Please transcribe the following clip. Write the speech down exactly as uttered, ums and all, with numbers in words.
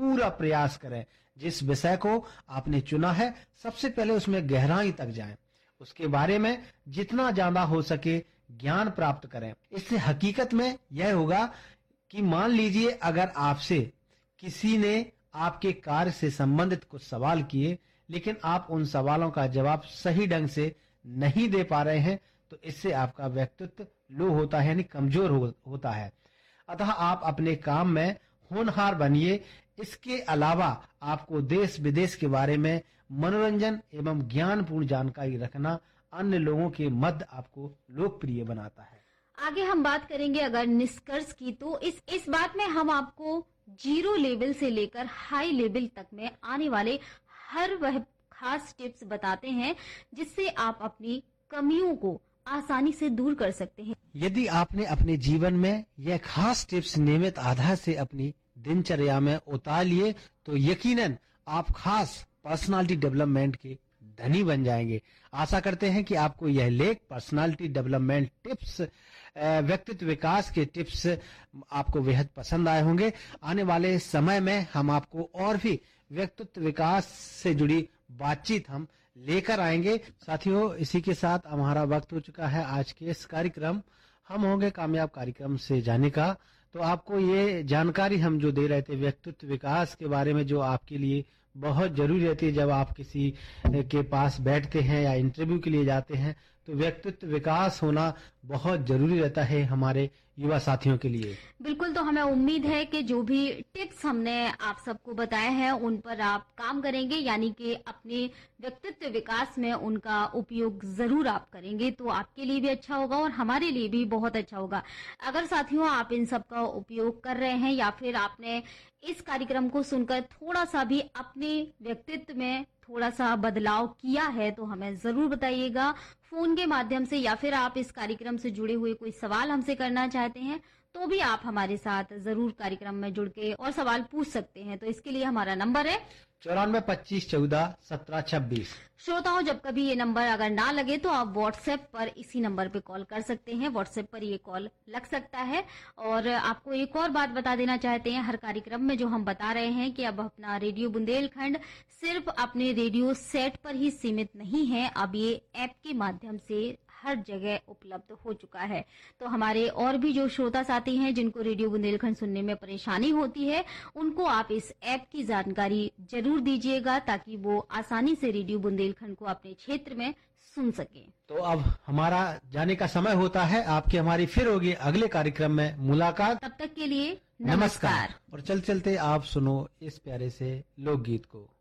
पूरा प्रयास करें। जिस विषय को आपने चुना है सबसे पहले उसमें गहराई तक जाएं, उसके बारे में जितना ज्यादा हो सके ज्ञान प्राप्त करें। इससे हकीकत में यह होगा कि मान लीजिए अगर आपसे किसी ने आपके कार्य से संबंधित कुछ सवाल किए, लेकिन आप उन सवालों का जवाब सही ढंग से नहीं दे पा रहे हैं, तो इससे आपका व्यक्तित्व लो होता है, यानी कमजोर हो, होता है। अतः आप अपने काम में होनहार बनिए। इसके अलावा आपको देश विदेश के बारे में मनोरंजन एवं ज्ञानपूर्ण जानकारी रखना अन्य लोगों के मध्य आपको लोकप्रिय बनाता है। आगे हम बात करेंगे अगर निष्कर्ष की, तो इस इस बात में हम आपको जीरो लेवल से लेकर हाई लेवल तक में आने वाले हर वह खास टिप्स बताते हैं जिससे आप अपनी कमियों को आसानी से दूर कर सकते हैं। यदि आपने अपने जीवन में यह खास टिप्स नियमित आधार से अपनी दिनचर्या में उतार लिए तो यकीनन आप खास पर्सनालिटी डेवलपमेंट के धनी बन जाएंगे। आशा करते हैं कि आपको यह लेख पर्सनालिटी डेवलपमेंट टिप्स, व्यक्तित्व विकास के टिप्स आपको बेहद पसंद आए होंगे। आने वाले समय में हम आपको और भी व्यक्तित्व विकास से जुड़ी बातचीत हम लेकर आएंगे। साथियों, इसी के साथ हमारा वक्त हो चुका है आज के इस कार्यक्रम हम होंगे कामयाब कार्यक्रम से जाने का। तो आपको ये जानकारी हम जो दे रहे थे व्यक्तित्व विकास के बारे में, जो आपके लिए बहुत जरूरी रहती है जब आप किसी के पास बैठते हैं या इंटरव्यू के लिए जाते हैं, तो व्यक्तित्व विकास होना बहुत जरूरी रहता है हमारे युवा साथियों के लिए। बिल्कुल, तो हमें उम्मीद है कि जो भी टिप्स हमने आप सबको बताए हैं उन पर आप काम करेंगे, यानी कि अपने व्यक्तित्व विकास में उनका उपयोग जरूर आप करेंगे, तो आपके लिए भी अच्छा होगा और हमारे लिए भी बहुत अच्छा होगा। अगर साथियों आप इन सब का उपयोग कर रहे हैं या फिर आपने इस कार्यक्रम को सुनकर थोड़ा सा भी अपने व्यक्तित्व में थोड़ा सा बदलाव किया है तो हमें जरूर बताइएगा फोन के माध्यम से, या फिर आप इस कार्यक्रम से जुड़े हुए कोई सवाल हमसे करना चाहते हैं तो भी आप हमारे साथ जरूर कार्यक्रम में जुड़ के और सवाल पूछ सकते हैं। तो इसके लिए हमारा नंबर है चौरानवे पच्चीस चौदह सत्रह छब्बीस। श्रोताओं, जब कभी ये नंबर अगर ना लगे तो आप व्हाट्सएप पर इसी नंबर पे कॉल कर सकते हैं। व्हाट्सएप पर ये कॉल लग सकता है। और आपको एक और बात बता देना चाहते हैं, हर कार्यक्रम में जो हम बता रहे हैं कि अब अपना रेडियो बुंदेलखंड सिर्फ अपने रेडियो सेट पर ही सीमित नहीं है, अब ये ऐप के माध्यम से हर जगह उपलब्ध हो चुका है। तो हमारे और भी जो श्रोता साथी हैं जिनको रेडियो बुंदेलखंड सुनने में परेशानी होती है, उनको आप इस ऐप की जानकारी जरूर दीजिएगा ताकि वो आसानी से रेडियो बुंदेलखंड को अपने क्षेत्र में सुन सके। तो अब हमारा जाने का समय होता है। आपकी हमारी फिर होगी अगले कार्यक्रम में मुलाकात। तब तक के लिए नमस्कार, नमस्कार। और चल चलते आप सुनो इस प्यारे से लोकगीत को।